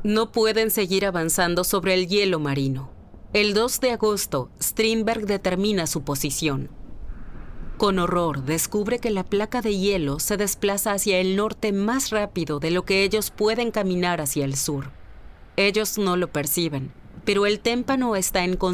No pueden seguir avanzando sobre el hielo marino. El 2 de agosto, Strindberg determina su posición. Con horror, descubre que la placa de hielo se desplaza hacia el norte más rápido de lo que ellos pueden caminar hacia el sur. Ellos no lo perciben, pero el témpano está en